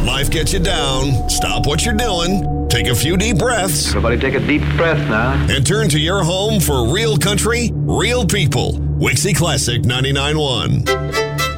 When life gets you down, stop what you're doing, take a few deep breaths, Everybody take a deep breath now. and turn to your home for real country, real people. Wixie Classic 99.1.